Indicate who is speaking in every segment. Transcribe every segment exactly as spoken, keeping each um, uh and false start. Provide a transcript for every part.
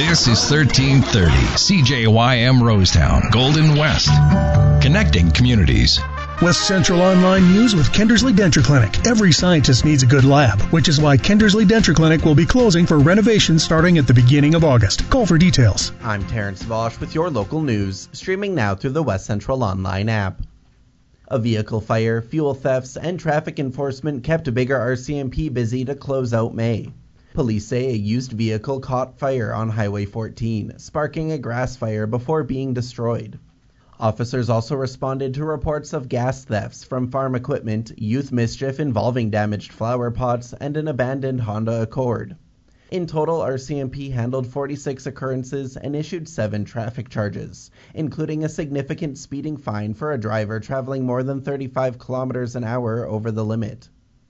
Speaker 1: This is thirteen thirty C J Y M Rosetown, Golden West, connecting communities.
Speaker 2: West Central Online News with Kendersley Denture Clinic. Every scientist needs a good lab, which is why Kendersley Denture Clinic will be closing for renovation starting at the beginning of August. Call for details.
Speaker 3: I'm Terrence Vosch with your local news, streaming now through the West Central Online app. A vehicle fire, fuel thefts, and traffic enforcement kept Biggar R C M P busy to close out May. Police say a used vehicle caught fire on Highway fourteen, sparking a grass fire before being destroyed. Officers also responded to reports of gas thefts from farm equipment, youth mischief involving damaged flower pots, and an abandoned Honda Accord. In total, R C M P handled forty-six occurrences and issued seven traffic charges, including a significant speeding fine for a driver traveling more than thirty-five kilometers an hour over the limit.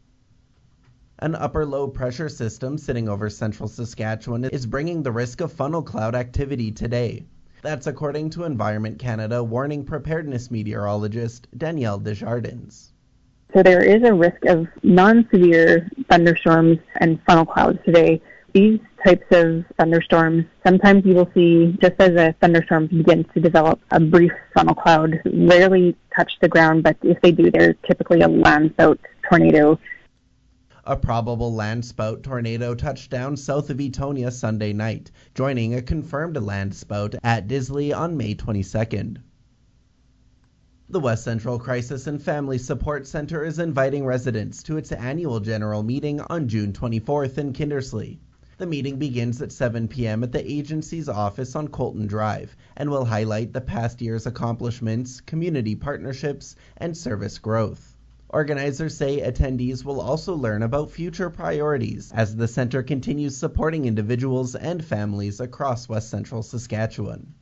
Speaker 3: An upper low pressure system sitting over central Saskatchewan is bringing the risk of funnel cloud activity today. That's according to Environment Canada warning preparedness meteorologist Danielle Desjardins.
Speaker 4: So there is a risk of non-severe thunderstorms and funnel clouds today. These types of thunderstorms, sometimes you will see, just as a thunderstorm begins to develop, a brief funnel cloud, rarely touch the ground, but if they do, they're typically a landspout tornado.
Speaker 3: A probable landspout tornado touched down south of Etonia Sunday night, joining a confirmed landspout at Disley on May twenty-second. The West Central Crisis and Family Support Centre is inviting residents to its annual general meeting on June twenty-fourth in Kindersley. The meeting begins at seven p.m. at the agency's office on Colton Drive and will highlight the past year's accomplishments, community partnerships, and service growth. Organizers say attendees will also learn about future priorities as the centre continues supporting individuals and families across West Central Saskatchewan.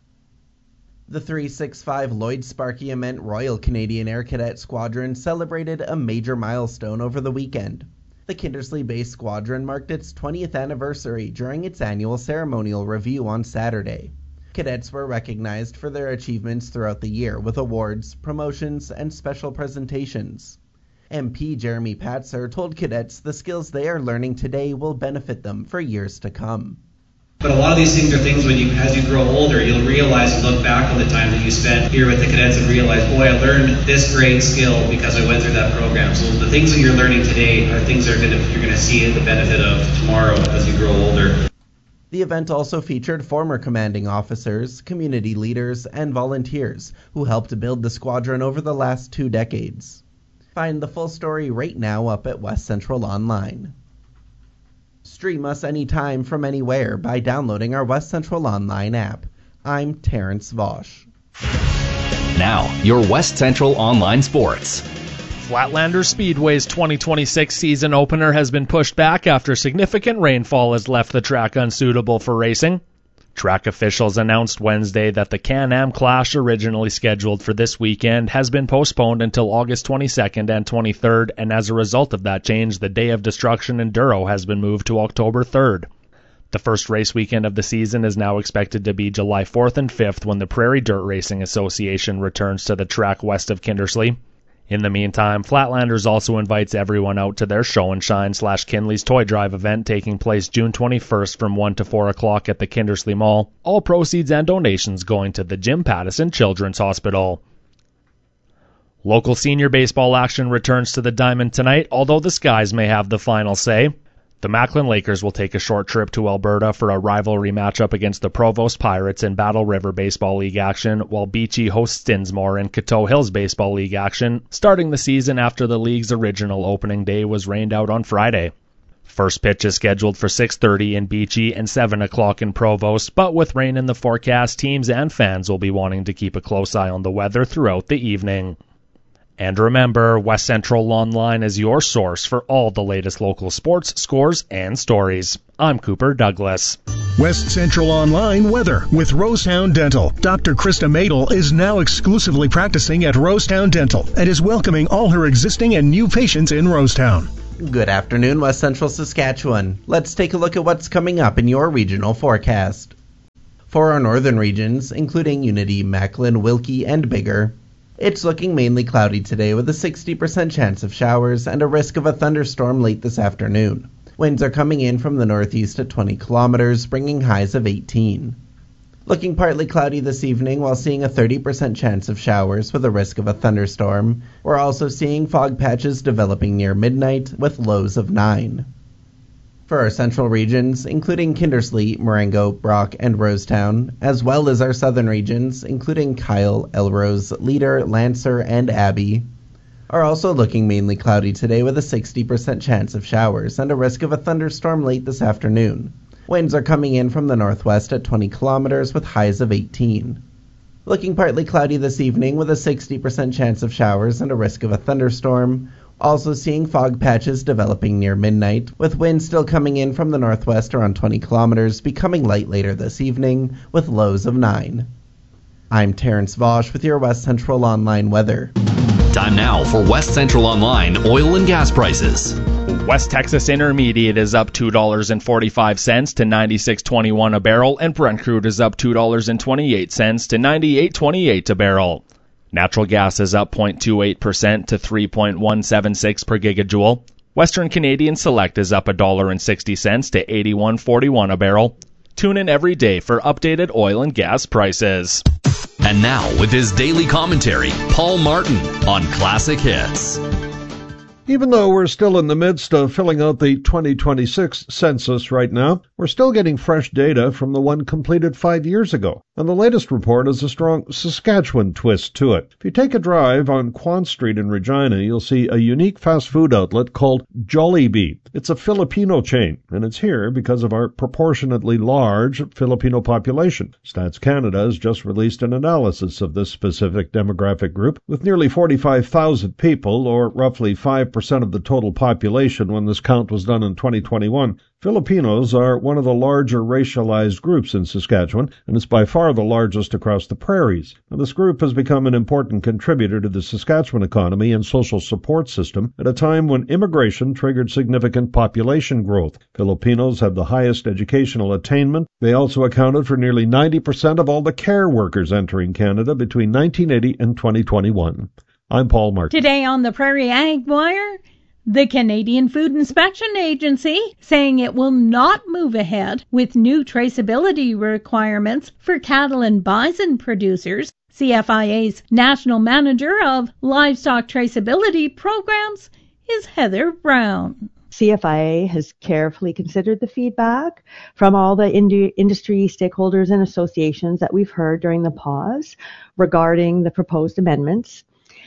Speaker 3: The three sixty-five Lloyd Sparky-Ament Royal Canadian Air Cadet Squadron celebrated a major milestone over the weekend. The Kindersley-based squadron marked its twentieth anniversary during its annual ceremonial review on Saturday. Cadets were recognized for their achievements throughout the year with awards, promotions, and special presentations. M P Jeremy Patzer told cadets the skills they are learning today will benefit them for years to come.
Speaker 5: But a lot of these things are things when you, as you grow older, you'll realize and look back on the time that you spent here with the cadets and realize, boy, I learned this great skill because I went through that program. So the things that you're learning today are things that are gonna, you're going to see the benefit of tomorrow as you grow older.
Speaker 3: The event also featured former commanding officers, community leaders, and volunteers who helped build the squadron over the last two decades. Find the full story right now up at West Central Online. Stream us anytime from anywhere by downloading our West Central Online app. I'm Terrence Vosch.
Speaker 6: Now, your West Central Online Sports.
Speaker 7: Flatlander Speedway's twenty twenty-six season opener has been pushed back after significant rainfall has left the track unsuitable for racing. Track officials announced Wednesday that the Can-Am Clash, originally scheduled for this weekend, has been postponed until August twenty-second and twenty-third, and as a result of that change, the Day of Destruction Enduro has been moved to October third. The first race weekend of the season is now expected to be July fourth and fifth when the Prairie Dirt Racing Association returns to the track west of Kindersley. In the meantime, Flatlanders also invites everyone out to their Show and Shine slash Kinley's Toy Drive event taking place June twenty-first from one to four o'clock at the Kindersley Mall. All proceeds and donations going to the Jim Pattison Children's Hospital. Local senior baseball action returns to the Diamond tonight, although the Skies may have the final say. The Macklin Lakers will take a short trip to Alberta for a rivalry matchup against the Provost Pirates in Battle River Baseball League action, while Beachy hosts Dinsmore in Coteau Hills Baseball League action, starting the season after the league's original opening day was rained out on Friday. First pitch is scheduled for six thirty in Beachy and seven o'clock in Provost, but with rain in the forecast, teams and fans will be wanting to keep a close eye on the weather throughout the evening. And remember, West Central Online is your source for all the latest local sports, scores, and stories. I'm Cooper Douglas.
Speaker 2: West Central Online weather with Rosetown Dental. Doctor Krista Madel is now exclusively practicing at Rosetown Dental and is welcoming all her existing and new patients in Rosetown.
Speaker 3: Good afternoon, West Central Saskatchewan. Let's take a look at what's coming up in your regional forecast. For our northern regions, including Unity, Macklin, Wilkie, and Biggar, it's looking mainly cloudy today with a sixty percent chance of showers and a risk of a thunderstorm late this afternoon. Winds are coming in from the northeast at twenty kilometers, bringing highs of eighteen. Looking partly cloudy this evening while seeing a thirty percent chance of showers with a risk of a thunderstorm. We're also seeing fog patches developing near midnight with lows of nine. For our central regions, including Kindersley, Marengo, Brock, and Rosetown, as well as our southern regions, including Kyle, Elrose, Leader, Lancer, and Abbey, are also looking mainly cloudy today with a sixty percent chance of showers and a risk of a thunderstorm late this afternoon. Winds are coming in from the northwest at twenty kilometers with highs of eighteen. Looking partly cloudy this evening with a sixty percent chance of showers and a risk of a thunderstorm. Also seeing fog patches developing near midnight, with winds still coming in from the northwest around twenty kilometers, becoming light later this evening, with lows of nine. I'm Terrence Vosch with your West Central Online weather.
Speaker 6: Time now for West Central Online oil and gas prices.
Speaker 7: West Texas Intermediate is up two dollars and forty-five cents to ninety-six twenty-one a barrel, and Brent crude is up two dollars and twenty-eight cents to ninety-eight twenty-eight a barrel. Natural gas is up zero point two eight percent to three point one seven six per gigajoule. Western Canadian Select is up one dollar and sixty cents to eighty-one forty-one a barrel. Tune in every day for updated oil and gas prices.
Speaker 6: And now, with his daily commentary, Paul Martin on Classic Hits.
Speaker 8: Even though we're still in the midst of filling out the twenty twenty-six census right now, we're still getting fresh data from the one completed five years ago. And the latest report has a strong Saskatchewan twist to it. If you take a drive on Quan Street in Regina, you'll see a unique fast food outlet called Jollibee. It's a Filipino chain, and it's here because of our proportionately large Filipino population. Stats Canada has just released an analysis of this specific demographic group, with nearly forty-five thousand people, or roughly five percent of the total population when this count was done in twenty twenty-one. Filipinos are one of the larger racialized groups in Saskatchewan, and it's by far the largest across the prairies. Now, this group has become an important contributor to the Saskatchewan economy and social support system at a time when immigration triggered significant population growth. Filipinos have the highest educational attainment. They also accounted for nearly ninety percent of all the care workers entering Canada between nineteen eighty and twenty twenty-one. I'm Paul Martin.
Speaker 9: Today on the Prairie Ag Wire, the Canadian Food Inspection Agency saying it will not move ahead with new traceability requirements for cattle and bison producers. C F I A's National Manager of Livestock Traceability Programs is Heather Brown.
Speaker 10: C F I A has carefully considered the feedback from all the ind- industry stakeholders and associations that we've heard during the pause regarding the proposed amendments.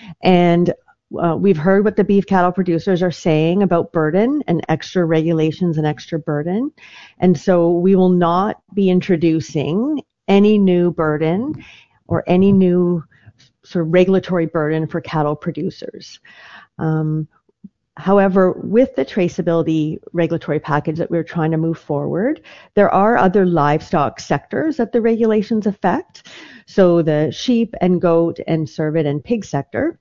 Speaker 10: And uh, we've heard what the beef cattle producers are saying about burden and extra regulations and extra burden. And so we will not be introducing any new burden or any new sort of regulatory burden for cattle producers. Um, However, with the traceability regulatory package that we're trying to move forward, there are other livestock sectors that the regulations affect. So the sheep and goat and cervid and pig sector.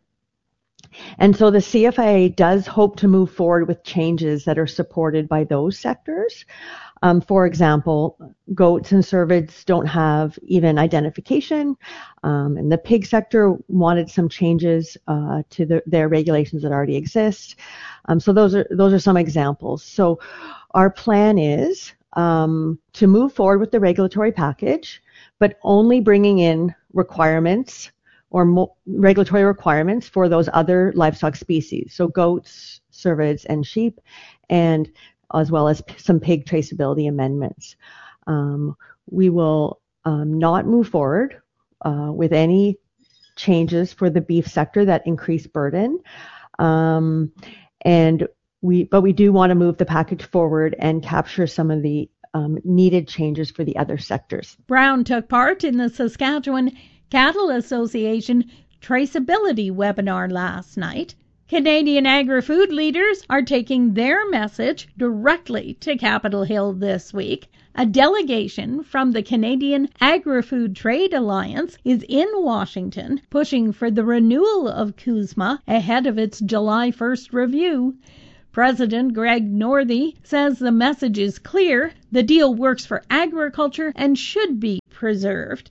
Speaker 10: And so the C F I A does hope to move forward with changes that are supported by those sectors. Um, for example, goats and cervids don't have even identification, um, and the pig sector wanted some changes uh, to the, their regulations that already exist. Um, so those are those are some examples. So our plan is um, to move forward with the regulatory package, but only bringing in requirements or mo- regulatory requirements for those other livestock species, so goats, cervids, and sheep, and as well as some pig traceability amendments. Um, we will um, not move forward uh, with any changes for the beef sector that increase burden, um, and we, but we do want to move the package forward and capture some of the um, needed changes for the other sectors.
Speaker 9: Brown took part in the Saskatchewan Cattle Association traceability webinar last night. Canadian agri-food leaders are taking their message directly to Capitol Hill this week. A delegation from the Canadian Agri-Food Trade Alliance is in Washington, pushing for the renewal of CUSMA ahead of its July first review. President Greg Northey says the message is clear. The deal works for agriculture and should be preserved.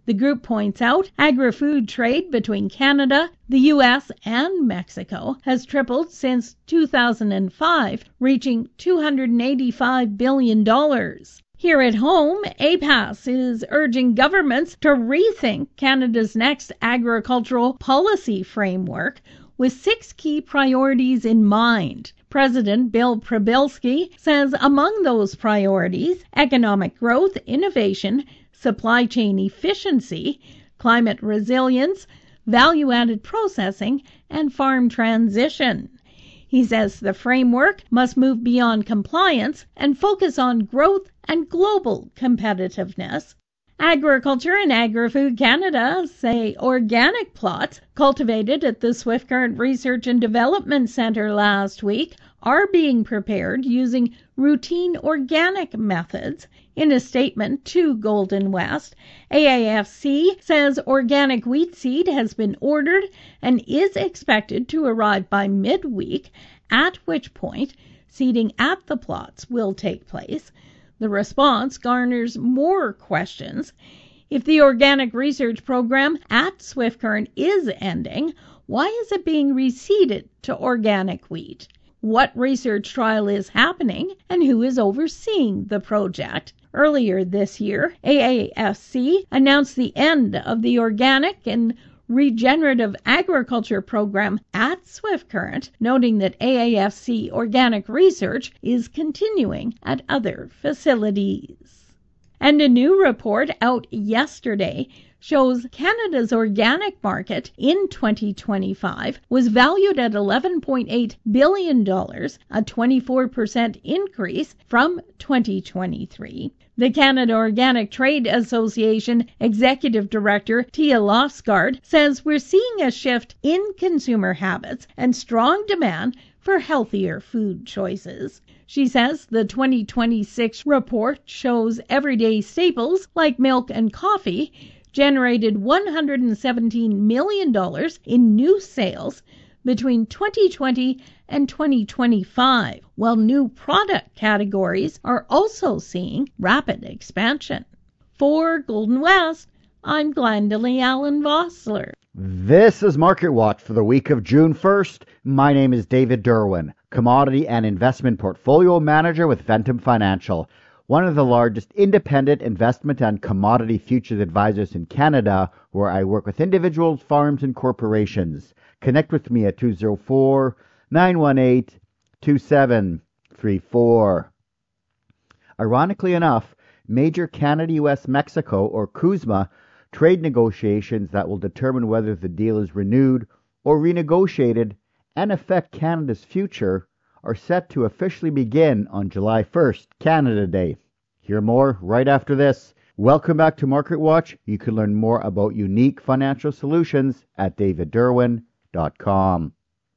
Speaker 9: The group points out agri-food trade between Canada, the U S, and Mexico has tripled since two thousand five, reaching two hundred eighty-five billion dollars. Here at home, A P A S is urging governments to rethink Canada's next agricultural policy framework with six key priorities in mind. President Bill Przybylski says among those priorities, economic growth, innovation, supply chain efficiency, climate resilience, value-added processing, and farm transition. He says the framework must move beyond compliance and focus on growth and global competitiveness. Agriculture and Agri-Food Canada say organic plots cultivated at the Swift Current Research and Development Centre last week are being prepared using routine organic methods. In a statement to Golden West, A A F C says organic wheat seed has been ordered and is expected to arrive by midweek, at which point seeding at the plots will take place. The response garners more questions. If the organic research program at Swift Current is ending, why is it being reseeded to organic wheat? What research trial is happening, and who is overseeing the project? Earlier this year, A A F C announced the end of the organic and regenerative agriculture program at Swift Current, noting that A A F C organic research is continuing at other facilities. And a new report out yesterday shows Canada's organic market in twenty twenty-five was valued at eleven point eight billion dollars, a twenty-four percent increase from twenty twenty-three. The Canada Organic Trade Association Executive Director Tia Lofsgaard says we're seeing a shift in consumer habits and strong demand for healthier food choices. She says the twenty twenty-six report shows everyday staples like milk and coffee generated one hundred seventeen million dollars in new sales between twenty twenty and twenty twenty-five, while new product categories are also seeing rapid expansion. For Golden West, I'm Glendalee Allen Vossler.
Speaker 11: This is Market Watch for the week of June first. My name is David Derwin, Commodity and Investment Portfolio Manager with Ventum Financial, one of the largest independent investment and commodity futures advisors in Canada, where I work with individuals, farms, and corporations. Connect with me at two oh four, nine one eight, two seven three four. Ironically enough, major Canada-U S Mexico, or CUSMA, trade negotiations that will determine whether the deal is renewed or renegotiated and affect Canada's future are set to officially begin on July first, Canada Day. Hear more right after this. Welcome back to Market Watch. You can learn more about unique financial solutions at david derwin dot com.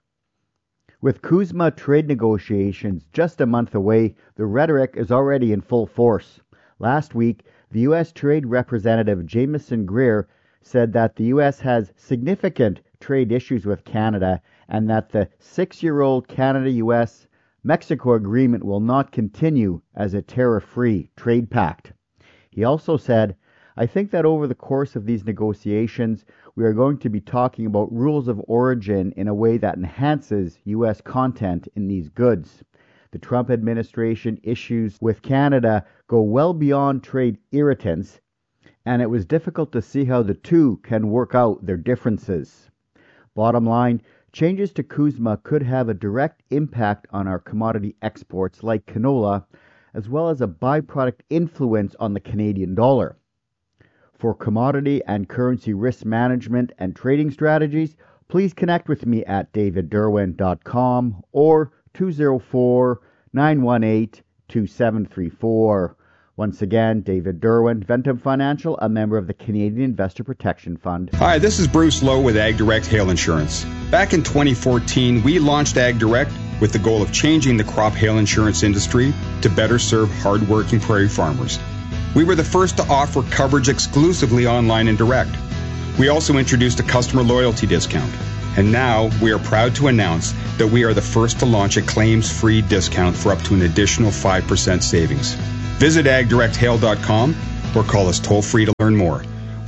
Speaker 11: With CUSMA trade negotiations just a month away, the rhetoric is already in full force. Last week, the U S Trade Representative Jameson Greer said that the U S has significant trade issues with Canada and that the six-year-old Canada-U S Mexico agreement will not continue as a tariff-free trade pact. He also said, I think that over the course of these negotiations, we are going to be talking about rules of origin in a way that enhances U S content in these goods. The Trump administration issues with Canada go well beyond trade irritants, and it was difficult to see how the two can work out their differences. Bottom line, changes to CUSMA could have a direct impact on our commodity exports like canola, as well as a byproduct influence on the Canadian dollar. For commodity and currency risk management and trading strategies, please connect with me at david derwin dot com or two oh four, nine one eight, two seven three four. Once again, David Derwin, Ventum Financial, a member of the Canadian Investor Protection Fund.
Speaker 12: Hi, this is Bruce Lowe with AgDirect Hail Insurance. Back in twenty fourteen, we launched AgDirect with the goal of changing the crop hail insurance industry to better serve hardworking prairie farmers. We were the first to offer coverage exclusively online and direct. We also introduced a customer loyalty discount. And now we are proud to announce that we are the first to launch a claims-free discount for up to an additional five percent savings. Visit ag direct hail dot com or call us toll-free to learn more.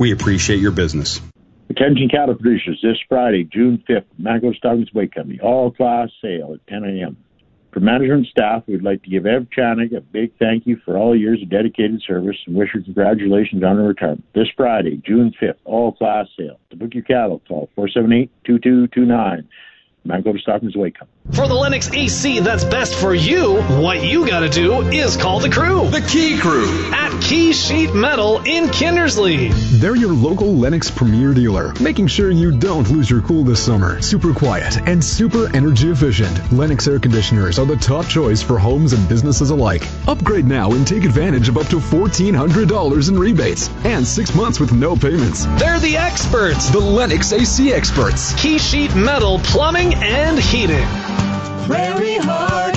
Speaker 12: We appreciate your business.
Speaker 13: Attention cattle producers, this Friday, June fifth, Manitoba Stockman's Weight Company, all-class sale at ten a.m. For management and staff, we'd like to give Ev Chanik a big thank you for all years of dedicated service and wish her congratulations on her retirement. This Friday, June fifth, all-class sale. To book your cattle, call four seven eight, two two two nine. Manitoba Stockman's Weight Company.
Speaker 14: For the Lennox A C that's best for you, what you gotta do is call the crew.
Speaker 15: The Key Crew.
Speaker 14: At Key Sheet Metal in Kindersley.
Speaker 16: They're your local Lennox Premier dealer, making sure you don't lose your cool this summer. Super quiet and super energy efficient. Lennox air conditioners are the top choice for homes and businesses alike. Upgrade now and take advantage of up to fourteen hundred dollars in rebates and six months with no payments.
Speaker 14: They're the experts.
Speaker 16: The Lennox A C experts.
Speaker 14: Key Sheet Metal Plumbing and Heating.
Speaker 17: Prairie Heart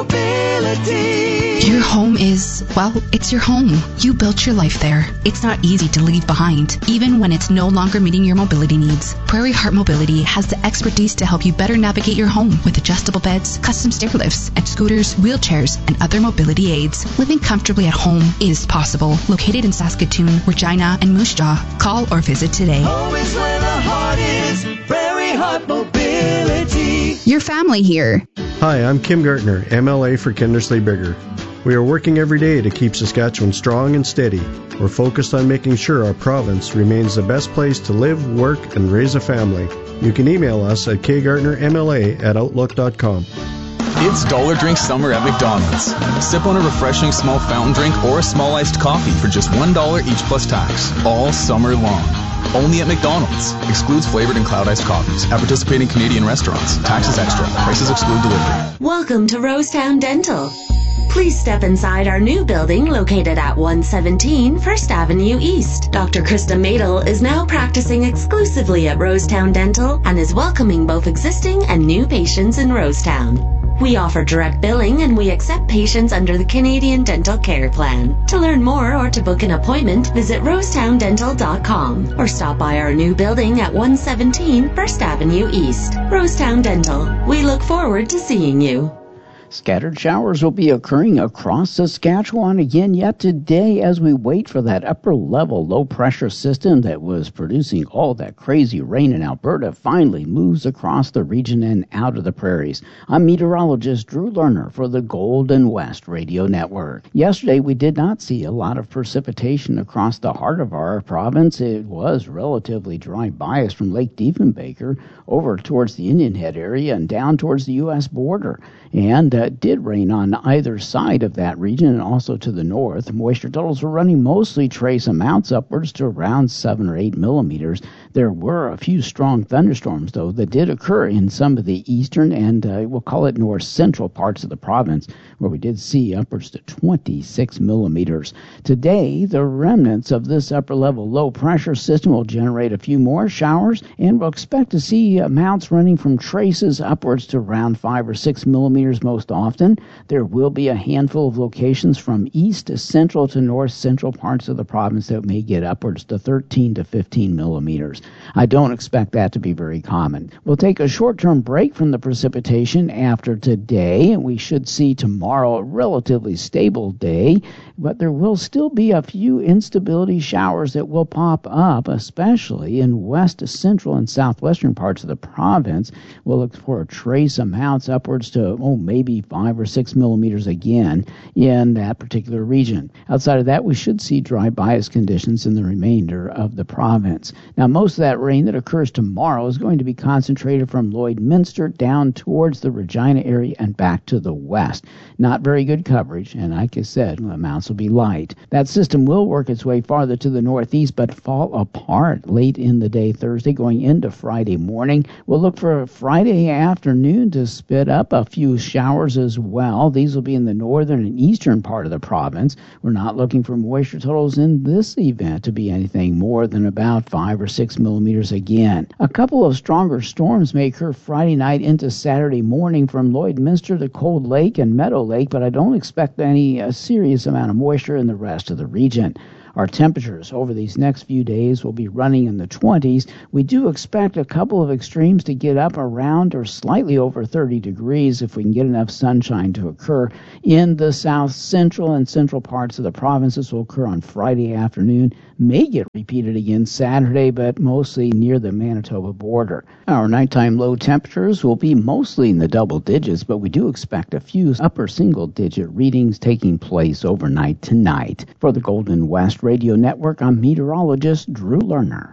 Speaker 17: Mobility.
Speaker 18: Your home is, well, it's your home. You built your life there. It's not easy to leave behind, even when it's no longer meeting your mobility needs. Prairie Heart Mobility has the expertise to help you better navigate your home with adjustable beds, custom stair lifts, and scooters, wheelchairs, and other mobility aids. Living comfortably at home is possible. Located in Saskatoon, Regina, and Moose Jaw. Call or visit today.
Speaker 17: Home is where the heart is. Prairie Heart Mobility.
Speaker 18: Your family here.
Speaker 19: Hi, I'm Kim Gartner, M L A for Kindersley Bigger. We are working every day to keep Saskatchewan strong and steady. We're focused on making sure our province remains the best place to live, work, and raise a family. You can email us at k gartner m l a at outlook dot com.
Speaker 15: It's Dollar Drink Summer at McDonald's. Sip on a refreshing small fountain drink or a small iced coffee for just one dollar each plus tax, all summer long. Only at McDonald's. Excludes flavored and cloud iced coffees. At participating Canadian restaurants. Taxes extra. Prices exclude delivery.
Speaker 20: Welcome to Rosetown Dental. Please step inside our new building located at one seventeen First Avenue East. Doctor Krista Madel is now practicing exclusively at Rosetown Dental and is welcoming both existing and new patients in Rosetown. We offer direct billing and we accept patients under the Canadian Dental Care Plan. To learn more or to book an appointment, visit rosetown dental dot com or stop by our new building at one seventeen First Avenue East. Rosetown Dental. We look forward to seeing you.
Speaker 21: Scattered showers will be occurring across Saskatchewan again yet today as we wait for that upper-level low-pressure system that was producing all that crazy rain in Alberta finally moves across the region and out of the prairies. I'm meteorologist Drew Lerner for the Golden West Radio Network. Yesterday, we did not see a lot of precipitation across the heart of our province. It was relatively dry bias from Lake Diefenbaker over towards the Indian Head area and down towards the U S border. And uh, it did rain on either side of that region and also to the north. Moisture totals were running mostly trace amounts upwards to around seven or eight millimeters. There were a few strong thunderstorms, though, that did occur in some of the eastern and uh, we'll call it north central parts of the province, where we did see upwards to twenty-six millimeters. Today, the remnants of this upper-level low-pressure system will generate a few more showers, and we'll expect to see amounts running from traces upwards to around five or six millimeters most often. There will be a handful of locations from east to central to north central parts of the province that may get upwards to thirteen to fifteen millimeters. I don't expect that to be very common. We'll take a short-term break from the precipitation after today, and we should see tomorrow a relatively stable day, but there will still be a few instability showers that will pop up, especially in west, central, and southwestern parts of the province. We'll look for trace amounts upwards to, oh, maybe five or six millimeters again in that particular region. Outside of that, we should see dry bias conditions in the remainder of the province. Now, most of that rain that occurs tomorrow is going to be concentrated from Lloydminster down towards the Regina area and back to the west. Not very good coverage, and like I said, amounts will be light. That system will work its way farther to the northeast, but fall apart late in the day Thursday, going into Friday morning. We'll look for a Friday afternoon to spit up a few showers as well. These will be in the northern and eastern part of the province. We're not looking for moisture totals in this event to be anything more than about five or six millimeters again. A couple of stronger storms may occur Friday night into Saturday morning from Lloydminster to Cold Lake and Meadow Lake, but I don't expect any uh, serious amount of moisture in the rest of the region. Our temperatures over these next few days will be running in the twenties. We do expect a couple of extremes to get up around or slightly over thirty degrees if we can get enough sunshine to occur in the south central and central parts of the province. This will occur on Friday afternoon, may get repeated again Saturday, but mostly near the Manitoba border. Our nighttime low temperatures will be mostly in the double digits, but we do expect a few upper single digit readings taking place overnight tonight. For the Golden West Radio Network, I'm meteorologist Drew Lerner.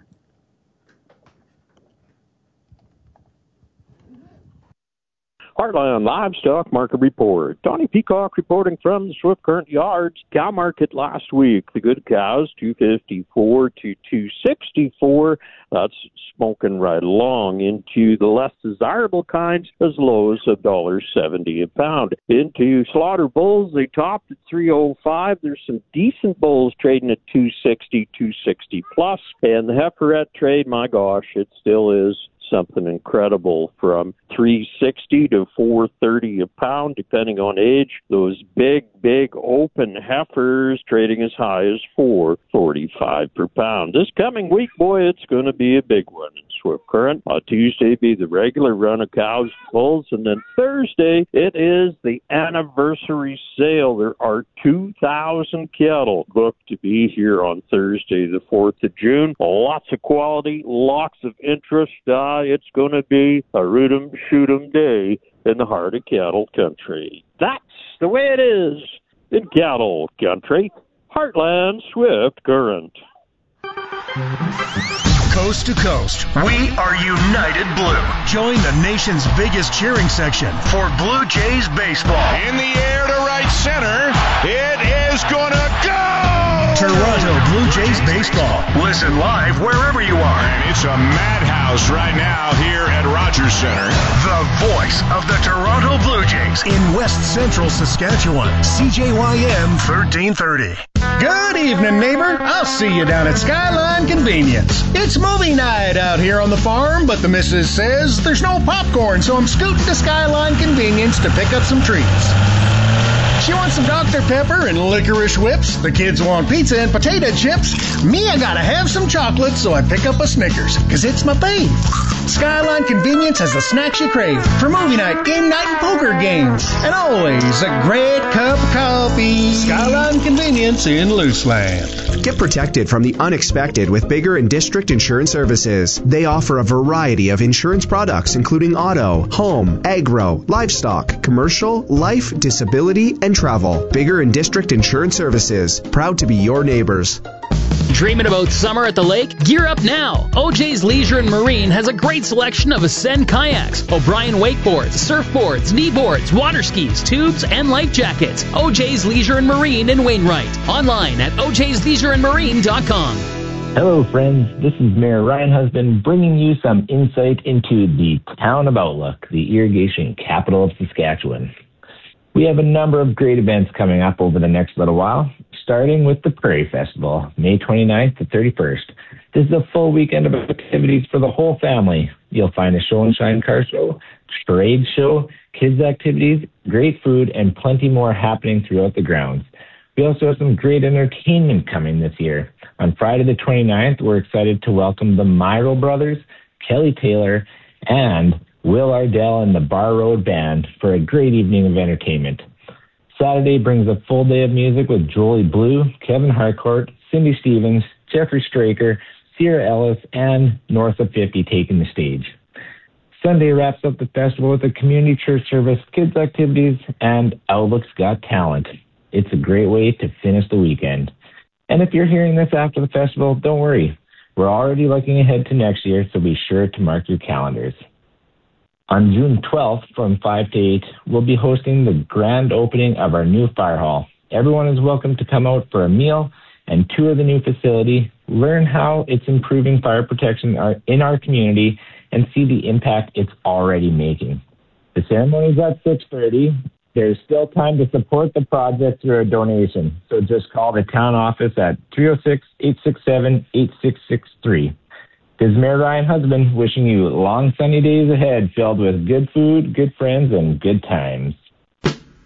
Speaker 1: Heartland Livestock Market Report. Donnie Peacock reporting from the Swift Current Yards. Cow market last week. The good cows, two fifty-four to two sixty-four. That's smoking right along into the less desirable kinds as low as one dollar seventy a pound. Into slaughter bulls, they topped at three oh five. There's some decent bulls trading at two sixty, two sixty plus. And the heiferette trade, my gosh, it still is something incredible, from three sixty to four thirty a pound, depending on age. Those big, big open heifers trading as high as four forty-five per pound. This coming week, boy, it's going to be a big one in Swift Current. On Tuesday, be the regular run of cows and bulls, and then Thursday, it is the anniversary sale. There are two thousand cattle booked to be here on Thursday, the fourth of June. Lots of quality, lots of interest. Uh, it's going to be a root 'em, shoot 'em day in the heart of cattle country. That's the way it is in cattle country. Heartland Swift Current.
Speaker 2: Coast to coast, we are United Blue. Join the nation's biggest cheering section for Blue Jays baseball.
Speaker 22: In the air to right center, it is gonna go!
Speaker 2: Toronto Blue Jays baseball. Listen live wherever you are.
Speaker 22: And it's a madhouse right now here at Rogers Center.
Speaker 2: The voice of the Toronto Blue Jays in West Central Saskatchewan. C J Y M thirteen thirty.
Speaker 23: Good evening, neighbor. I'll see you down at Skyline Convenience. It's movie night out here on the farm, but the missus says there's no popcorn, so I'm scooting to Skyline Convenience to pick up some treats. She wants some Doctor Pepper and licorice whips. The kids want pizza and potato chips. Me, I gotta have some chocolate, so I pick up a Snickers, cause it's my fave. Skyline Convenience has the snacks you crave for movie night, game night, and poker games. And always a great cup of coffee. Skyline Convenience in Luceland.
Speaker 24: Get protected from the unexpected with Bigger and District Insurance Services. They offer a variety of insurance products, including auto, home, agro, livestock, commercial, life, disability, and travel. Bigger and District Insurance Services. Proud to be your neighbors.
Speaker 25: Dreaming about summer at the lake? Gear up now! O J's Leisure and Marine has a great selection of Ascend kayaks, O'Brien wakeboards, surfboards, kneeboards, water skis, tubes, and life jackets. O J's Leisure and Marine in Wainwright. Online at o j's leisure and marine dot com.
Speaker 26: Hello, friends. This is Mayor Ryan Husband bringing you some insight into the town of Outlook, the irrigation capital of Saskatchewan. We have a number of great events coming up over the next little while, starting with the Prairie Festival, May twenty-ninth to thirty-first. This is a full weekend of activities for the whole family. You'll find a show and shine car show, trade show, kids activities, great food, and plenty more happening throughout the grounds. We also have some great entertainment coming this year. On Friday the twenty-ninth, we're excited to welcome the Myro Brothers, Kelly Taylor, and Will Ardell and the Bar Road Band for a great evening of entertainment. Saturday brings a full day of music with Jolie Blue, Kevin Harcourt, Cindy Stevens, Jeffrey Straker, Sierra Ellis, and North of fifty taking the stage. Sunday wraps up the festival with a community church service, kids activities, and Outlook's Got Talent. It's a great way to finish the weekend. And if you're hearing this after the festival, don't worry. We're already looking ahead to next year, so be sure to mark your calendars. On June twelfth from five to eight, we'll be hosting the grand opening of our new fire hall. Everyone is welcome to come out for a meal and tour the new facility, learn how it's improving fire protection in our community, and see the impact it's already making. The ceremony is at six thirty. There's still time to support the project through a donation, so just call the town office at three oh six, eight six seven, eight six six three. This is Mayor Ryan Husband wishing you long sunny days ahead filled with good food, good friends, and good times.